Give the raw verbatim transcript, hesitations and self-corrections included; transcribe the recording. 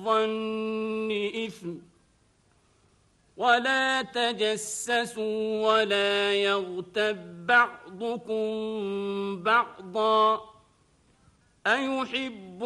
الظن إثم ولا تجسسوا ولا يغتب بعضكم بعضا أيحب